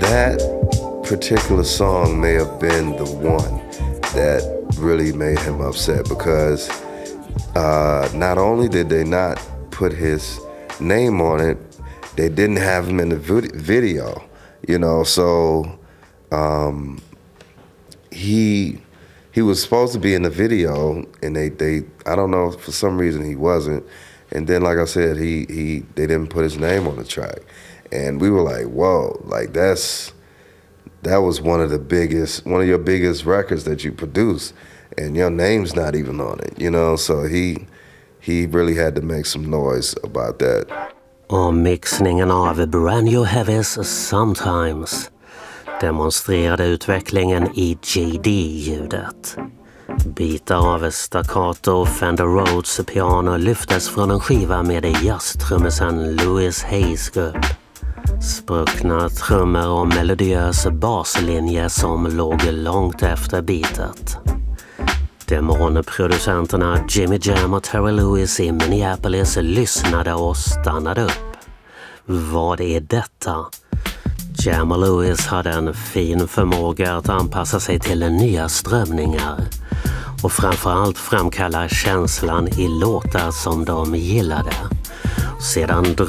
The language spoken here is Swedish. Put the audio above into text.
that particular song may have been the one that really made him upset, because not only did they not put his name on it, they didn't have him in the video, you know, so he was supposed to be in the video, and they I don't know, for some reason he wasn't. And then, like I said, they didn't put his name on the track. And we were like, whoa, like that was one of your biggest records that you produce, and your name's not even on it, you know? So he really had to make some noise about that. Och mixningen av Brand New Heavies Sometimes demonstrerade utvecklingen i JD-ljudet. Bitar av staccato Fender Rhodes piano lyftes från en skiva med jazztrummisen Louis Hayes grupp. Spruckna trummor och melodiös baslinje som låg långt efter bitet. Demonproducenterna Jimmy Jam och Terry Lewis i Minneapolis lyssnade och stannade upp. Vad är detta? Jam och Lewis hade en fin förmåga att anpassa sig till nya strömningar och framförallt framkalla känslan i låtar som de gillade. Sedan